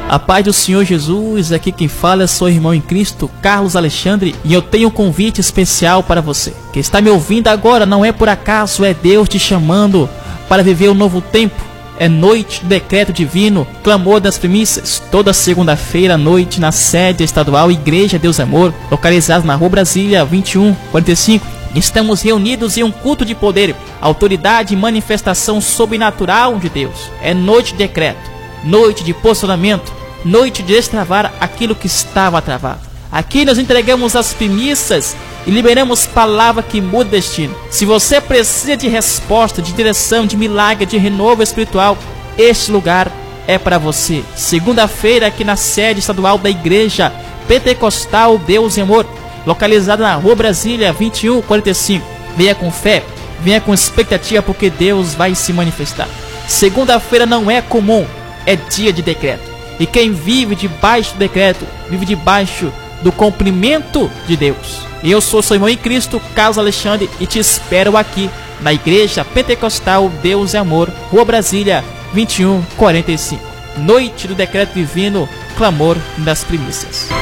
A paz do Senhor Jesus, aqui quem fala é seu irmão em Cristo, Carlos Alexandre, e eu tenho um convite especial para você. Quem está me ouvindo agora não é por acaso, é Deus te chamando para viver um novo tempo. É noite do decreto divino, clamor das primícias, toda segunda-feira à noite na sede estadual Igreja Deus Amor, localizada na Rua Brasília 2145. Estamos reunidos em um culto de poder, autoridade e manifestação sobrenatural de Deus. É noite de decreto, noite de posicionamento, noite de destravar aquilo que estava travado. Aqui nós entregamos as primícias e liberamos palavra que muda o destino. Se você precisa de resposta, de direção, de milagre, de renovo espiritual, este lugar é para você. Segunda-feira aqui na sede estadual da Igreja Pentecostal Deus e Amor, localizada na Rua Brasília 2145. Venha com fé, venha com expectativa, porque Deus vai se manifestar. Segunda-feira não é comum, é dia de decreto. E quem vive debaixo do decreto, vive debaixo do cumprimento de Deus. E eu sou seu irmão em Cristo, Carlos Alexandre, e te espero aqui na Igreja Pentecostal Deus e Amor, Rua Brasília 2145. Noite do decreto divino, clamor das primícias.